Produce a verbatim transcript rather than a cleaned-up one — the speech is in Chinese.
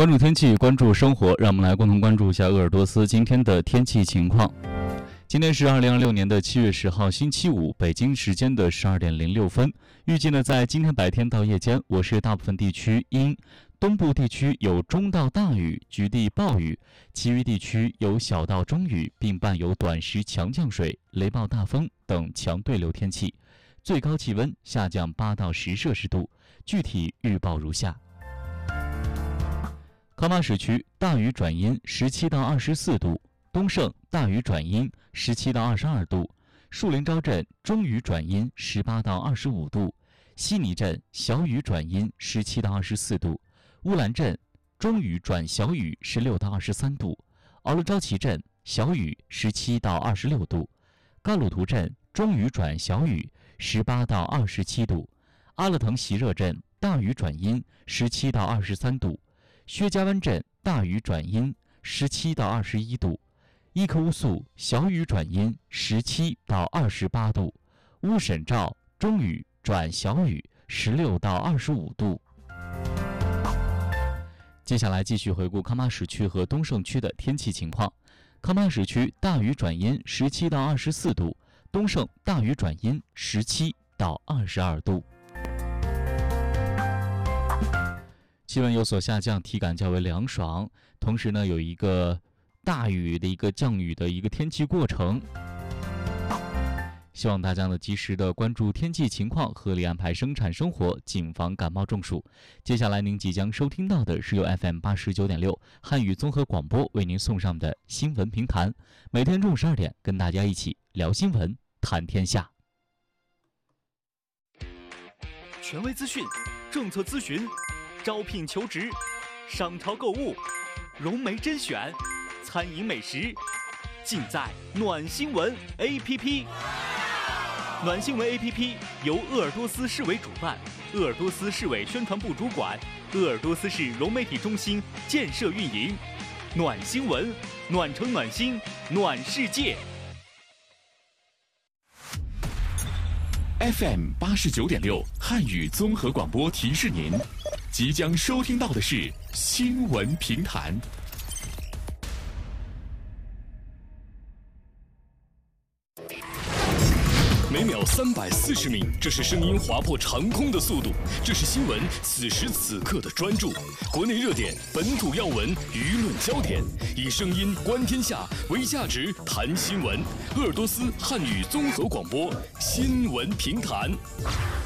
关注天气，关注生活，让我们来共同关注一下鄂尔多斯今天的天气情况。今天是二零二六年的七月十号星期五，北京时间的十二点零六分。预计呢，在今天白天到夜间，我市大部分地区阴，东部地区有中到大雨，局地暴雨，其余地区有小到中雨，并伴有短时强降水、雷暴大风等强对流天气。最高气温下降八到十摄氏度，具体预报如下。康巴市区大雨转阴，十七到二十四度；东胜大雨转阴，十七到二十二度；树林招镇中雨转阴，十八到二十五度；悉尼镇小雨转阴，十七到二十四度；乌兰镇中雨转小雨，十六到二十三度；敖勒昭旗镇小雨，十七到二十六度；嘎鲁图镇中雨转小雨，十八到二十七度；阿勒腾席热镇大雨转阴，十七到二十三度；薛家湾镇大雨转阴，十七到二十一度；伊克乌素小雨转阴，十七到二十八度；乌沈照中雨转小雨，十六到二十五度。接下来继续回顾康巴市区和东胜区的天气情况。康巴市区大雨转阴，十七到二十四度；东胜大雨转阴，十七到二十二度。气温有所下降，体感较为凉爽，同时呢，有一个大雨的一个降雨的一个天气过程。希望大家呢及时的关注天气情况，合理安排生产生活，谨防感冒中暑。接下来您即将收听到的是由 F M 八十九点六汉语综合广播为您送上的新闻评谈，每天中午十二点跟大家一起聊新闻，谈天下。 权威资讯，政策咨询，招聘求职，商超购物，融媒甄选，餐饮美食，尽在暖新闻 A P P。 暖新闻 A P P 由鄂尔多斯市委主办，鄂尔多斯市委宣传部主管，鄂尔多斯市融媒体中心建设运营。暖新闻，暖城暖心，暖世界。 F M 八十九点六汉语综合广播提示您，即将收听到的是新闻评谈。每秒三百四十米，这是声音划破长空的速度，这是新闻此时此刻的专注。国内热点、本土要闻、舆论焦点，以声音观天下，为价值谈新闻。鄂尔多斯汉语综合广播新闻评谈。